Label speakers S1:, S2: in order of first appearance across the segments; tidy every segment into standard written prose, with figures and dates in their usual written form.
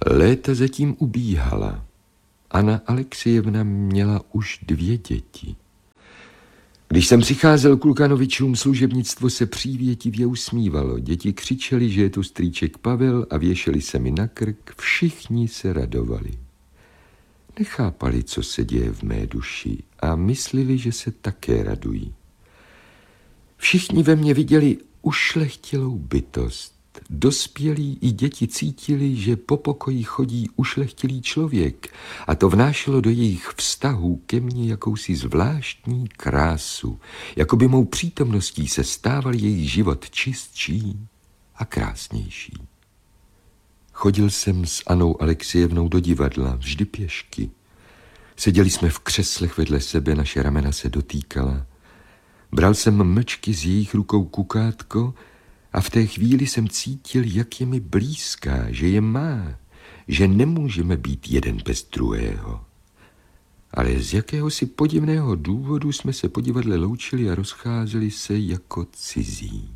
S1: Léta zatím ubíhala. Anna Aleksejevna měla už 2 děti. Když jsem přicházel k Lukanovičům, služebnictvo se přívětivě usmívalo. Děti křičeli, že je to strýček Pavel a věšeli se mi na krk. Všichni se radovali. Nechápali, co se děje v mé duši a myslili, že se také radují. Všichni ve mně viděli ušlechtilou bytost. Dospělí i děti cítili, že po pokoji chodí ušlechtilý člověk a to vnášelo do jejich vztahů ke mně jakousi zvláštní krásu, jako by mou přítomností se stával jejich život čistší a krásnější. Chodil jsem s Annou Aleksejevnou do divadla, vždy pěšky. Seděli jsme v křeslech vedle sebe, naše ramena se dotýkala. Bral jsem mlčky z jejich rukou kukátko a v té chvíli jsem cítil, jak je mi blízká, že je má, že nemůžeme být jeden bez druhého. Ale z jakéhosi podivného důvodu jsme se po divadle loučili a rozcházeli se jako cizí.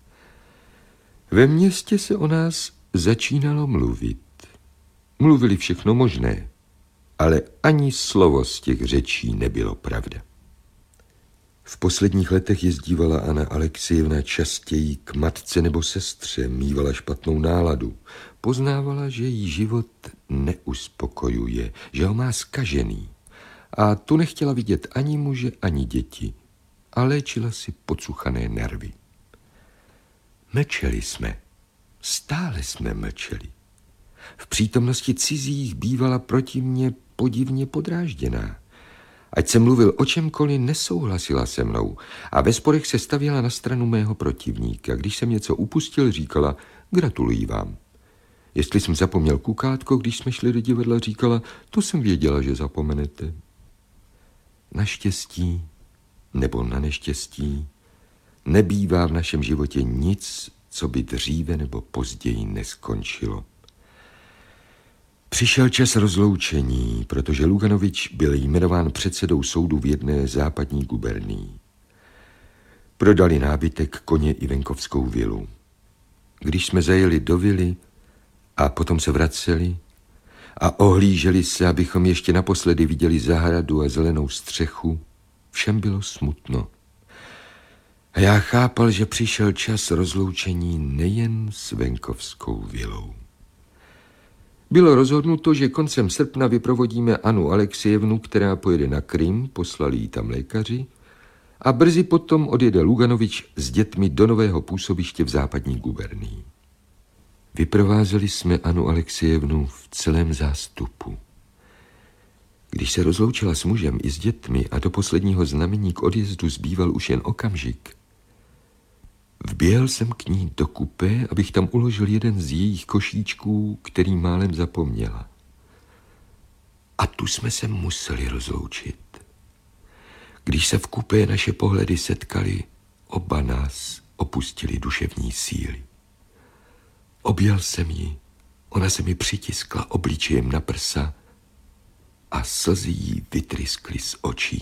S1: Ve městě se o nás začínalo mluvit. Mluvili všechno možné, ale ani slovo z těch řečí nebylo pravda. V posledních letech jezdívala Anna Aleksejevna častěji k matce nebo sestře, mívala špatnou náladu. Poznávala, že jí život neuspokojuje, že ho má zkažený. A tu nechtěla vidět ani muže, ani děti. A léčila si pocuchané nervy. Mlčeli jsme. Stále jsme mlčeli. V přítomnosti cizích bývala proti mně podivně podrážděná. Ať jsem mluvil o čemkoliv, nesouhlasila se mnou a ve sporech se stavěla na stranu mého protivníka. Když jsem něco upustil, říkala, gratuluji vám. Jestli jsem zapomněl kukátko, když jsme šli do divadla, říkala, to jsem věděla, že zapomenete. Naštěstí nebo na neštěstí nebývá v našem životě nic, co by dříve nebo později neskončilo. Přišel čas rozloučení, protože Lukanovič byl jmenován předsedou soudu v jedné západní gubernii. Prodali nábytek, koně i venkovskou vilu. Když jsme zajeli do vily a potom se vraceli a ohlíželi se, abychom ještě naposledy viděli zahradu a zelenou střechu, všem bylo smutno. A já chápal, že přišel čas rozloučení nejen s venkovskou vilou. Bylo rozhodnuto, že koncem srpna vyprovodíme Annu Aleksejevnu, která pojede na Krym, poslali jí tam lékaři, a brzy potom odjede Lukanovič s dětmi do nového působiště v západní gubernii. Vyprovázeli jsme Annu Aleksejevnu v celém zástupu. Když se rozloučila s mužem i s dětmi a do posledního znamení k odjezdu zbýval už jen okamžik, vběhl jsem k ní do kupé, abych tam uložil jeden z jejich košíčků, který málem zapomněla. A tu jsme se museli rozloučit. Když se v kupé naše pohledy setkaly, oba nás opustili duševní síly. Objal jsem ji, ona se mi přitiskla obličejem na prsa a slzy jí vytryskly z očí.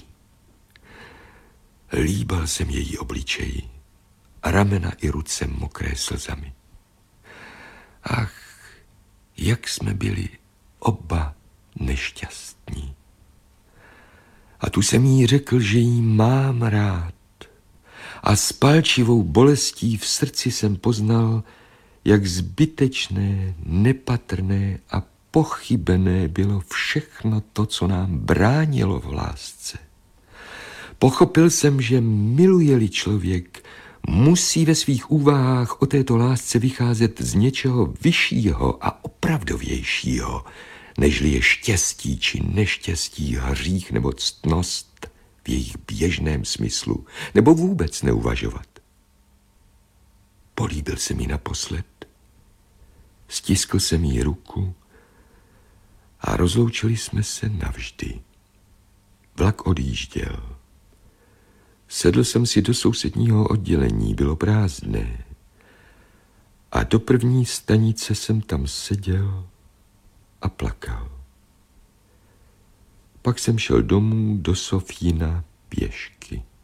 S1: Líbal jsem její obličeji, ramena i ruce mokré slzami. Ach, jak jsme byli oba nešťastní. A tu jsem jí řekl, že jí mám rád. A s palčivou bolestí v srdci jsem poznal, jak zbytečné, nepatrné a pochybené bylo všechno to, co nám bránilo v lásce. Pochopil jsem, že miluje-li člověk, musí ve svých úvahách o této lásce vycházet z něčeho vyššího a opravdovějšího, nežli je štěstí či neštěstí, hřích nebo ctnost v jejich běžném smyslu, nebo vůbec neuvažovat. Políbil se mi naposled, stiskl jsem jí ruku a rozloučili jsme se navždy. Vlak odjížděl. Sedl jsem si do sousedního oddělení, bylo prázdné. A do první stanice jsem tam seděl a plakal. Pak jsem šel domů do Sofína pěšky.